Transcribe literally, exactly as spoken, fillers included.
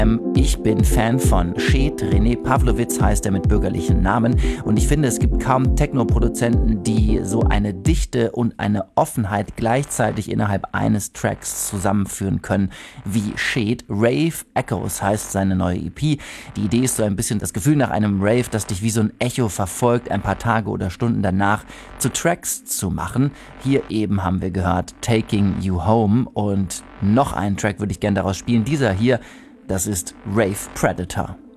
Ich bin Fan von Shed. René Pavlovitz heißt er mit bürgerlichen Namen. Und ich finde, es gibt kaum Techno-Produzenten, die so eine Dichte und eine Offenheit gleichzeitig innerhalb eines Tracks zusammenführen können wie Shed. Rave Echoes heißt seine neue E P. Die Idee ist so ein bisschen das Gefühl nach einem Rave, das dich wie so ein Echo verfolgt, ein paar Tage oder Stunden danach zu Tracks zu machen. Hier eben haben wir gehört Taking You Home und noch einen Track würde ich gerne daraus spielen. Dieser hier, das ist Rave Predator.